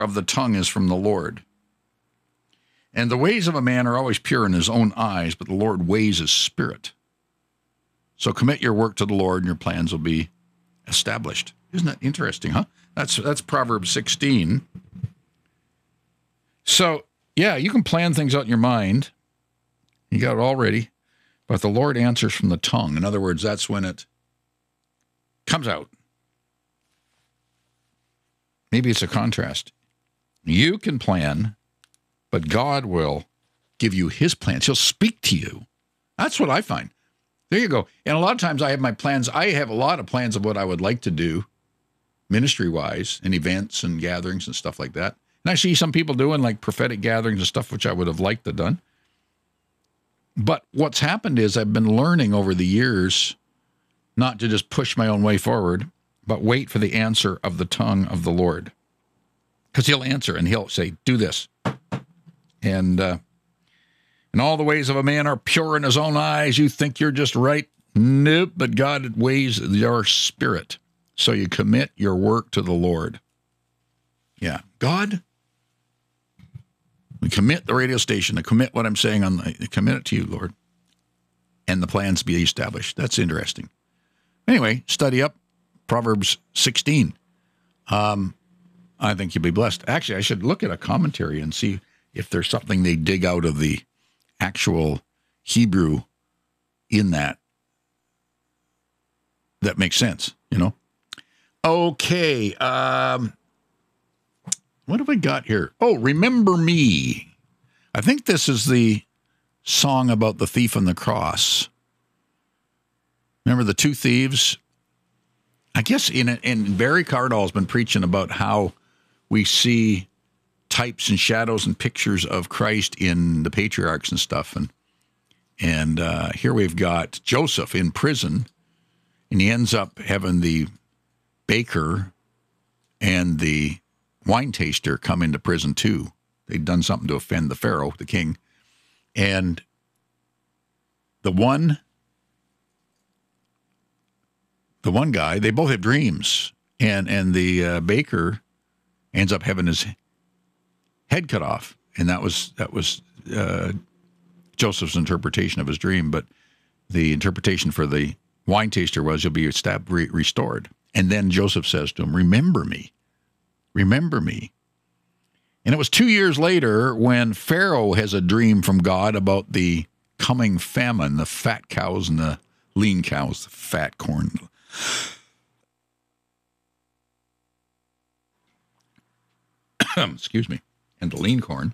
of the tongue is from the Lord. And the ways of a man are always pure in his own eyes, but the Lord weighs his spirit. So commit your work to the Lord, and your plans will be established. Isn't that interesting, huh? That's Proverbs 16. So, yeah, you can plan things out in your mind. You got it all ready. But the Lord answers from the tongue. In other words, that's when it comes out. Maybe it's a contrast. You can plan, but God will give you his plans. He'll speak to you. That's what I find. There you go. And a lot of times I have my plans. I have a lot of plans of what I would like to do ministry-wise and events and gatherings and stuff like that. And I see some people doing like prophetic gatherings and stuff, which I would have liked to have done. But what's happened is I've been learning over the years not to just push my own way forward, but wait for the answer of the tongue of the Lord. Because he'll answer and he'll say, do this. And all the ways of a man are pure in his own eyes. You think you're just right. Nope, but God weighs your spirit. So you commit your work to the Lord. Yeah, God, we commit the radio station. I commit what I'm saying commit it to you, Lord. And the plans be established. That's interesting. Anyway, study up Proverbs 16. I think you'll be blessed. Actually, I should look at a commentary and see if there's something they dig out of the actual Hebrew in that makes sense, you know? Okay. What have I got here? Oh, Remember Me. I think this is the song about the thief on the cross. Remember the two thieves? I guess in Barry Cardall's been preaching about how we see types and shadows and pictures of Christ in the patriarchs and stuff. And here we've got Joseph in prison, and he ends up having the baker and the wine taster come into prison too. They'd done something to offend the Pharaoh, the king. And the one guy, they both have dreams. And the baker ends up having his head cut off. And that was Joseph's interpretation of his dream. But the interpretation for the wine taster was you'll be restored. And then Joseph says to him, remember me. Remember me. And it was 2 years later when Pharaoh has a dream from God about the coming famine, the fat cows and the lean cows, the fat corn. Excuse me. And the lean corn.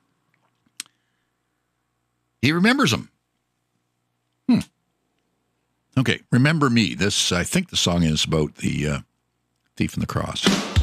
He remembers them. Okay, Remember Me. This, I think the song is about the thief on the cross.